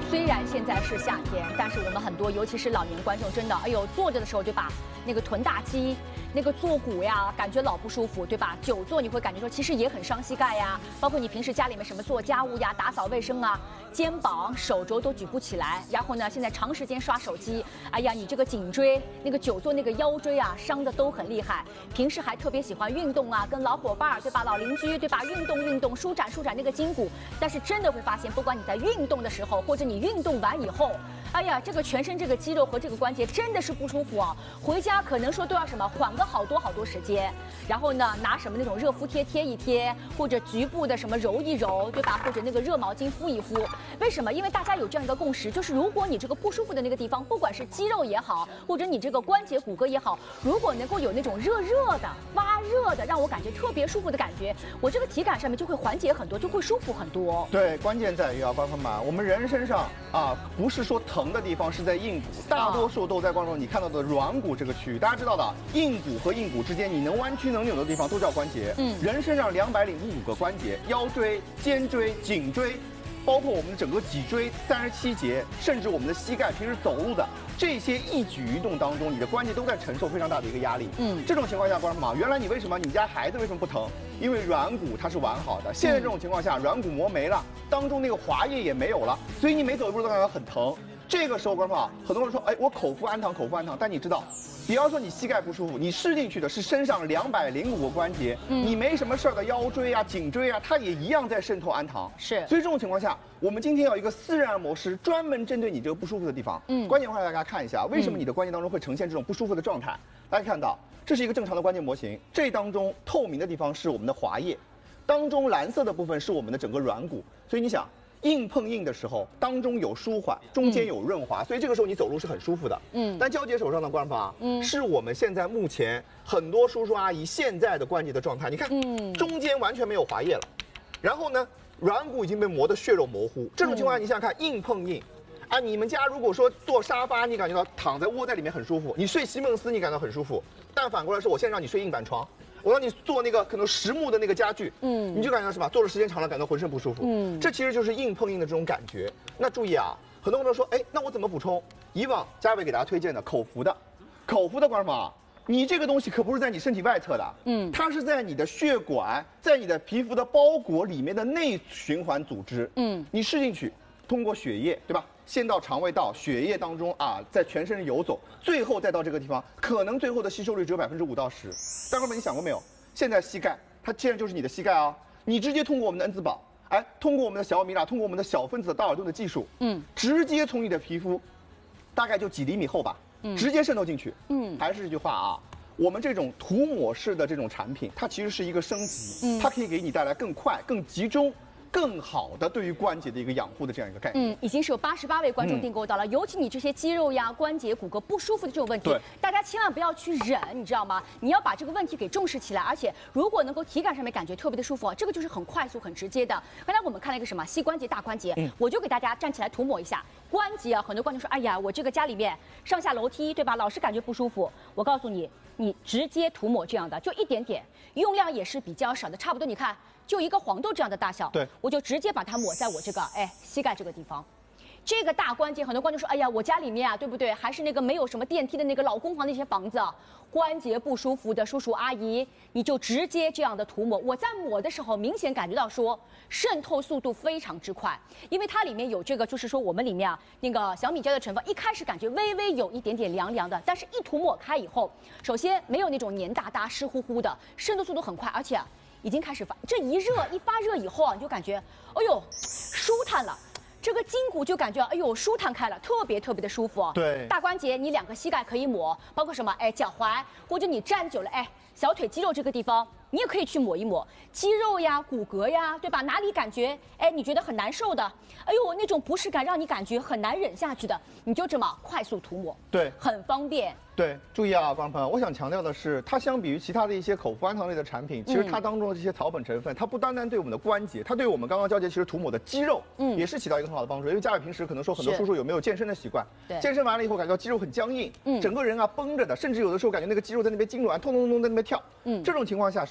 虽然现在是夏天，但是我们很多，尤其是老年观众，真的，哎呦，坐着的时候，对吧？那个臀大肌、那个坐骨呀，感觉老不舒服，对吧？久坐你会感觉说，其实也很伤膝盖呀。包括你平时家里面什么做家务呀、打扫卫生啊，肩膀、手肘都举不起来。然后呢，现在长时间刷手机，哎呀，你这个颈椎、那个久坐那个腰椎啊，伤的都很厉害。平时还特别喜欢运动啊，跟老伙伴对吧、老邻居对吧，运动，舒展那个筋骨。但是真的会发现，不管你在运动的时候，或者你运动完以后，哎呀，这个全身这个肌肉和这个关节真的是不舒服啊。回家可能说都要什么缓个好多时间，然后呢拿什么那种热敷贴贴一贴，或者局部的什么揉一揉，对吧？或者那个热毛巾敷一敷。为什么？因为大家有这样一个共识，就是如果你这个不舒服的那个地方，不管是肌肉也好，或者你这个关节骨骼也好，如果能够有那种热的、发热的，让我感觉特别舒服的感觉，我这个体感上面就会缓解很多，就会舒服很多。 对，关键在于啊，观众们，我们人身上啊，不是说疼的地方是在硬骨，大多数都在观众你看到的软骨这个区域。大家知道的，硬骨和硬骨之间你能弯曲能扭的地方都叫关节。人身上205个关节，腰椎、肩椎、颈椎。包括我们的整个脊椎37节，甚至我们的膝盖，平时走路的这些一举一动当中，你的关节都在承受非常大的一个压力。这种情况下，观众们，原来你为什么你家孩子为什么不疼？因为软骨它是完好的。现在这种情况下，软骨磨没了，当中那个滑液也没有了，所以你每走一步都感觉很疼。这个时候，观众们，很多人说，哎，我口服安糖，但你知道，比方说你膝盖不舒服，你吃进去的是身上205个关节，你没什么事儿的腰椎啊、颈椎啊，它也一样在渗透氨糖。 是， 所以这种情况下，我们今天有一个4任按摩师，专门针对你这个不舒服的地方。关键话大家看一下，为什么你的关节当中会呈现这种不舒服的状态？大家看到，这是一个正常的关节模型，这当中透明的地方是我们的滑液，当中蓝色的部分是我们的整个软骨。所以你想。硬碰硬的时候，当中有舒缓，中间有润滑，所以这个时候你走路是很舒服的。但交接手上的观众朋友，是我们现在目前很多叔叔阿姨现在的关节的状态。你看，中间完全没有滑液了，然后呢，软骨已经被磨得血肉模糊。这种情况下，你想想看，硬碰硬。啊，你们家如果说坐沙发，你感觉到躺在窝在里面很舒服；你睡席梦思，你感到很舒服。但反过来是我现在让你睡硬板床。我让你做那个可能实木的那个家具，你就感觉什么？坐的时间长了，感到浑身不舒服。这其实就是硬碰硬的这种感觉。那注意啊，很多朋友说，哎，那我怎么补充？以往嘉伟给大家推荐的口服的观众们，你这个东西可不是在你身体外侧的，它是在你的血管，在你的皮肤的包裹里面的内循环组织，你吃进去，通过血液，对吧？先到肠胃道，血液当中啊，在全身游走，最后再到这个地方，可能最后的吸收率只有5%到10%。大哥们，你想过没有？现在膝盖，它既然就是你的膝盖啊，你直接通过我们的恩滋宝，哎，通过我们的小米拉，通过我们的小分子的道尔顿的技术，直接从你的皮肤，大概就几厘米厚吧，直接渗透进去。还是这句话啊。我们这种涂抹式的这种产品，它其实是一个升级，它可以给你带来更快、更集中。更好的对于关节的一个养护的这样一个概念。 已经是有88位观众订购到了。尤其你这些肌肉呀、关节、骨骼不舒服的这种问题，大家千万不要去忍，你知道吗？你要把这个问题给重视起来。而且如果能够体感上面感觉特别的舒服，这个就是很快速、很直接的。刚才我们看了一个什么膝关节、大关节，我就给大家站起来涂抹一下关节啊。很多观众说，哎呀，我这个家里面上下楼梯，对吧？老是感觉不舒服。我告诉你，你直接涂抹这样的，就一点点，用量也是比较少的，差不多你看。就一个黄豆这样的大小，我就直接把它抹在我这个膝盖这个地方。这个大关节，很多观众说，哎呀，我家里面啊，对不对？还是那个没有什么电梯的那个老公房那些房子，关节不舒服的叔叔阿姨，你就直接这样的涂抹。我在抹的时候，明显感觉到说渗透速度非常之快，因为它里面有这个，就是说我们里面啊那个小米胶的成分，一开始感觉微微有一点点凉凉的，但是一涂抹开以后，首先没有那种黏哒哒、湿乎乎的，渗透速度很快，而且已经开始这一发热以后啊，你就感觉，哎呦，舒坦了。这个筋骨就感觉，哎呦，舒坦开了，特别的舒服。 对， 大关节你2个膝盖可以抹，包括什么，脚踝或者你站久了，小腿肌肉这个地方，你也可以去抹一抹肌肉呀、骨骼呀，对吧？哪里感觉，你觉得很难受的，哎呦，那种不适感让你感觉很难忍下去的，你就这么快速涂抹， 对， 很方便。 对，注意啊，观众朋友，我想强调的是，它相比于其他的一些口服氨糖类的产品，其实它当中的这些草本成分，它不单单对我们的关节，它对我们刚刚交接其实涂抹的肌肉，也是起到一个很好的帮助。因为嘉伟平时可能说很多叔叔有没有健身的习惯，健身完了以后感觉到肌肉很僵硬，整个人啊绷着的，甚至有的时候感觉那个肌肉在那边痉挛，痛在那边跳。这种情况下什么？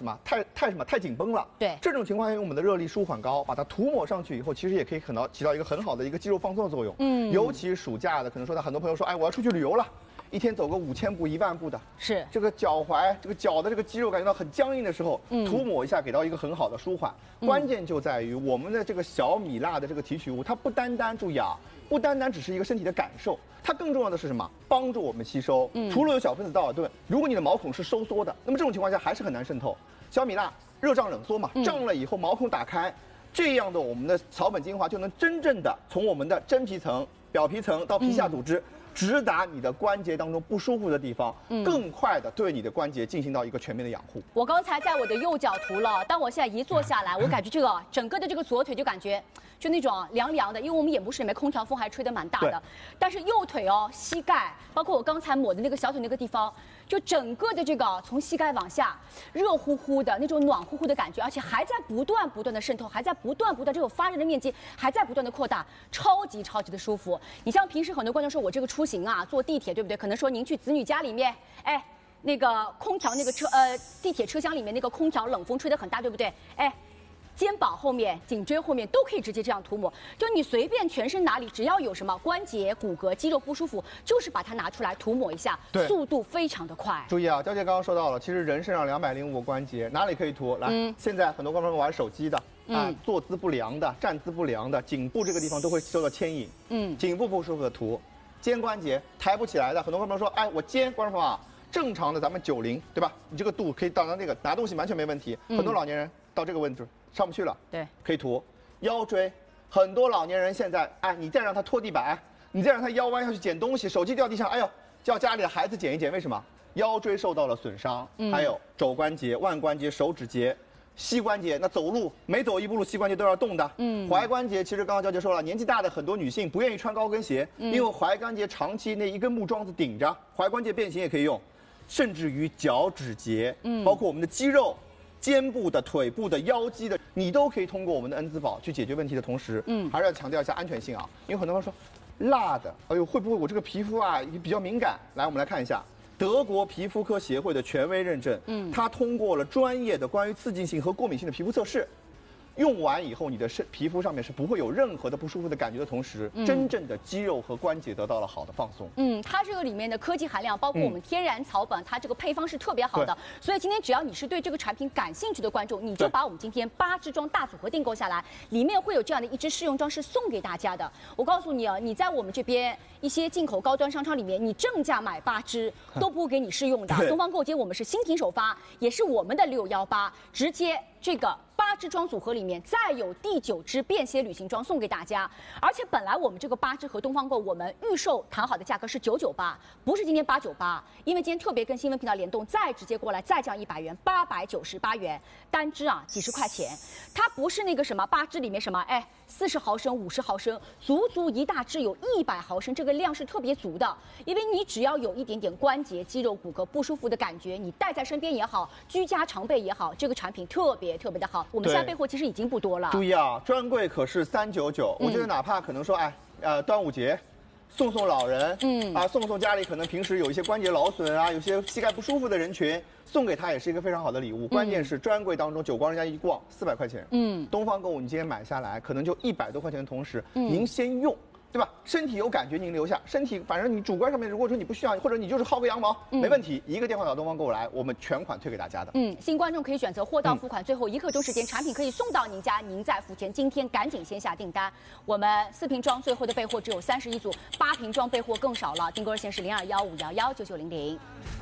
太紧绷了。 对， 这种情况下用我们的热力舒缓膏把它涂抹上去以后，其实也可以起到一个很好的一个肌肉放松的作用。尤其暑假的，可能说很多朋友说，哎，我要出去旅游了。一天走个5000步、10000步的， 是这个脚踝、这个脚的这个肌肉感觉到很僵硬的时候，涂抹一下，给到一个很好的舒缓。关键就在于我们的这个小米辣的这个提取物，它不单单注意啊，不单单只是一个身体的感受，它更重要的是什么？帮助我们吸收。除了有小分子道尔顿，如果你的毛孔是收缩的，那么这种情况下还是很难渗透。小米辣热胀冷缩嘛，胀了以后毛孔打开，这样的我们的草本精华就能真正的从我们的真皮层、表皮层到皮下组织。直达你的关节当中不舒服的地方，更快的对你的关节进行到一个全面的养护。 我刚才在我的右脚涂了，当我现在一坐下来，我感觉这个整个的这个左腿就感觉就那种凉凉的，因为我们演播室里面空调风还吹得蛮大的。但是右腿哦，膝盖，包括我刚才抹的那个小腿那个地方，就整个的这个从膝盖往下，热乎乎的那种暖乎乎的感觉，而且还在不断的渗透，还在不断这种发热的面积还在不断的扩大，超级的舒服。你像平时很多观众说我这个出行啊，坐地铁对不对？可能说您去子女家里面，哎，那个空调那个地铁车厢里面那个空调冷风吹得很大，对不对？哎。肩膀后面、颈椎后面都可以直接这样涂抹，就你随便全身哪里只要有什么关节、骨骼、肌肉不舒服，就是把它拿出来涂抹一下，速度非常的快。 注意啊，娇姐刚刚说到了，其实人身上205个关节哪里可以涂？来，现在很多观众玩手机的啊，坐姿不良的、站姿不良的，颈部这个地方都会受到牵引。颈部不舒服的涂，肩关节抬不起来的，很多观众说，哎，我肩，观众朋友啊，正常的咱们90，对吧？你这个度可以到达那个拿东西完全没问题。很多老年人到这个位置。上不去了， 对， 可以涂腰椎。很多老年人现在，哎，你再让他拖地板，你再让他腰弯下去捡东西，手机掉地上，哎呦，叫家里的孩子捡一捡。为什么？腰椎受到了损伤，还有肘关节、腕关节、手指节、膝关节。那走路每走一步路，膝关节都要动的。踝关节其实刚刚娇姐说了，年纪大的很多女性不愿意穿高跟鞋，因为踝关节长期那一根木桩子顶着，踝关节变形也可以用，甚至于脚趾节，包括我们的肌肉。肩部的、腿部的、腰肌的，你都可以通过我们的恩滋宝去解决问题的同时，还是要强调一下安全性啊。因为很多人说，辣的，哎呦，会不会我这个皮肤啊比较敏感？来，我们来看一下德国皮肤科协会的权威认证，它通过了专业的关于刺激性和过敏性的皮肤测试。用完以后，你的皮肤上面是不会有任何的不舒服的感觉的同时，真正的肌肉和关节得到了好的放松。 它这个里面的科技含量，包括我们天然草本，它这个配方是特别好的。所以今天只要你是对这个产品感兴趣的观众，你就把我们今天8支装大组合订购下来，里面会有这样的一支试用装是送给大家的。我告诉你啊，你在我们这边一些进口高端商场里面，你正价买8支都不给你试用的。东方购街我们是新品首发，也是我们的618，直接这个8支装组合里面再有第9支便携旅行装送给大家，而且本来我们这个8支和东方购我们预售谈好的价格是998，不是今天898，因为今天特别跟新闻频道联动，再直接过来再降100元，898元单支啊，几十块钱，它不是那个什么8支里面什么哎40毫升、50毫升，足一大支有100毫升，这个量是特别足的，因为你只要有一点点关节、肌肉、骨骼不舒服的感觉，你带在身边也好，居家常备也好，这个产品特别的好。我们现在备货其实已经不多了。 注意啊，专柜可是399。我觉得哪怕可能说，哎，端午节送老人，送家里可能平时有一些关节劳损啊，有些膝盖不舒服的人群，送给他也是一个非常好的礼物。关键是专柜当中久光人家一逛400块钱，东方购物你今天买下来可能就100多块钱的同时，您先用。对吧？身体有感觉您留下，身体反正你主观上面如果说你不需要，或者你就是薅个羊毛，没问题，一个电话到东方购物来，我们全款退给大家的。 新观众可以选择货到付款，最后1刻钟时间产品可以送到您家，您再付钱。今天赶紧先下订单，我们4瓶装最后的备货只有31组，8瓶装备货更少了，订购热线是0215119900。